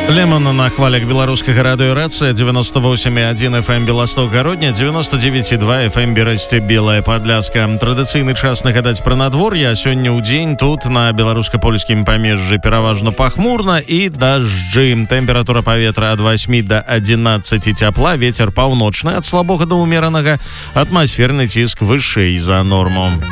Лемон на хвалях беларускага радыёрацыя 98,1 FM Беласток-Гародня, 99,2 FM Берасце Белая Падляска. Традыцыйны час нагадаць пра надвор'е, а сёння ў дзень тут на беларуска-польскім памежжы пераважна пахмурна і дажджы. Тэмпература паветра ад 8 до 11 цяпла, вецер паўночны ад слабога да ўмеранага, атмасферны ціск вышэй за норму.